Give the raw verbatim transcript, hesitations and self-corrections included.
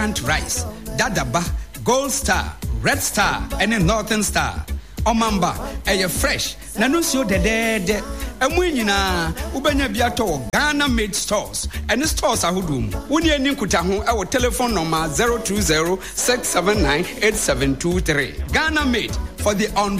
rice, dadaba, gold star, red star, and a northern star. Omamba, eye fresh, nanusio de de de. Emwinina, ubenya biato Ghana made stores, and the stores are hudum. Unia ninkutahu, our telephone number zero two zero six seven nine eight seven two three. Ghana made for the on